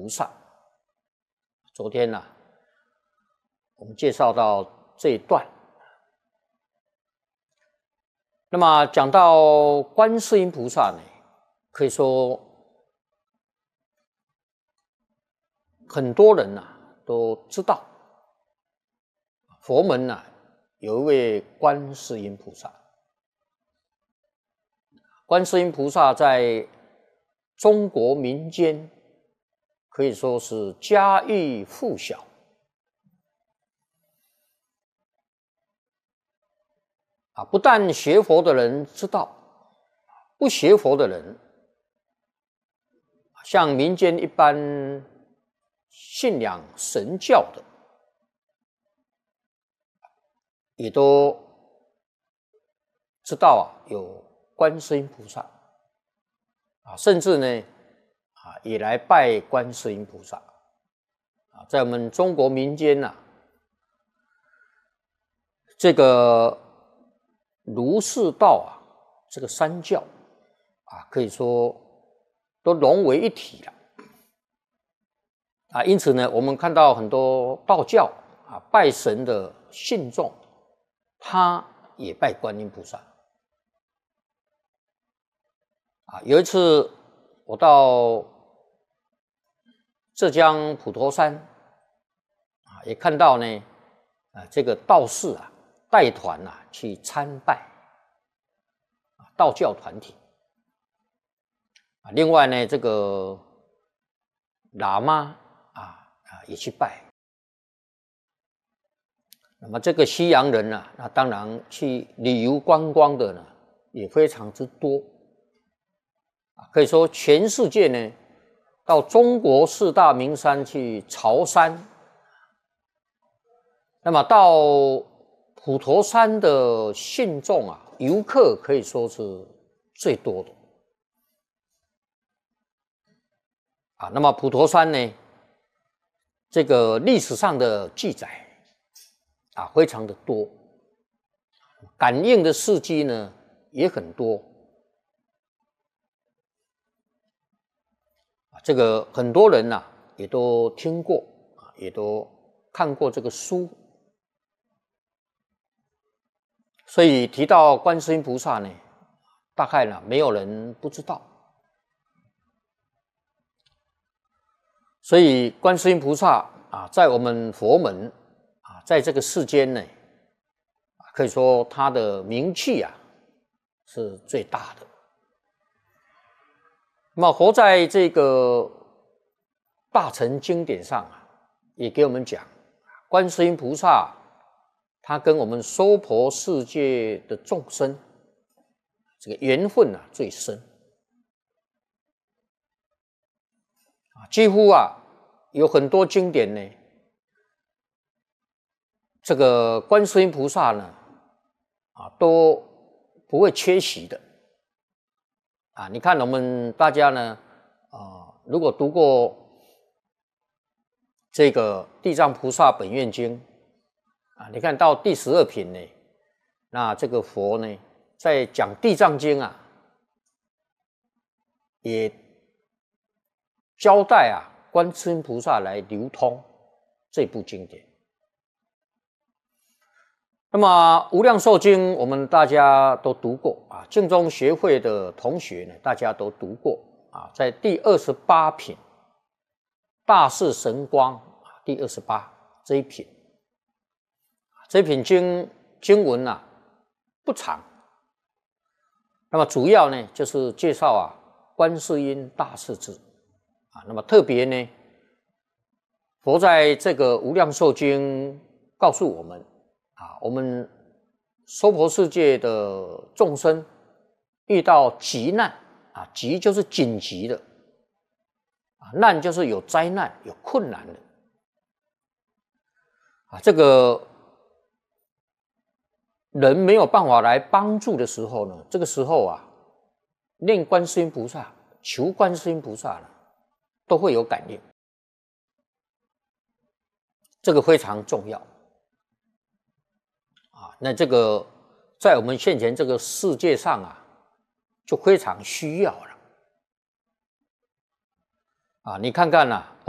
菩萨。昨天呢，我们介绍到这一段。那么讲到观世音菩萨呢，可以说很多人都知道，佛门有一位观世音菩萨。观世音菩萨在中国民间可以说是家喻户晓。不但学佛的人知道，不学佛的人，像民间一般信仰神教的，也都知道有观世音菩萨，甚至呢也来拜观世音菩萨。在我们中国民间这个儒释道这个三教可以说都融为一体了因此呢，我们看到很多道教拜神的信众，他也拜观音菩萨。有一次我到浙江普陀山也看到呢这个道士带团去参拜道教团体。另外呢，这个喇嘛也去拜。那么这个西洋人那当然去旅游观光的呢也非常之多。可以说全世界呢，到中国四大名山去朝山，那么到普陀山的信众游客可以说是最多的。那么普陀山呢，这个历史上的记载非常的多，感应的事迹呢也很多。这个很多人也都听过也都看过这个书。所以提到观世音菩萨呢，大概没有人不知道。所以观世音菩萨在我们佛门在这个世间呢，可以说他的名气是最大的。那么活在这个大乘经典上也给我们讲，观世音菩萨他跟我们娑婆世界的众生这个缘分最深。几乎有很多经典呢，这个观世音菩萨呢都不会缺席的。你看我们大家呢如果读过这个地藏菩萨本愿经你看到第12品呢，那这个佛呢在讲地藏经也交代观世音菩萨来流通这部经典。那么无量寿经我们大家都读过净宗学会的同学呢大家都读过在第28品大士神光第28这一品。这一品经文不长，那么主要呢就是介绍观世音大势至那么特别呢，佛在这个无量寿经告诉我们我们娑婆世界的众生遇到急难急就是紧急的难就是有灾难有困难的这个人没有办法来帮助的时候呢，这个时候念观世音菩萨求观世音菩萨呢都会有感应，这个非常重要那这个在我们现前这个世界上就非常需要了你看看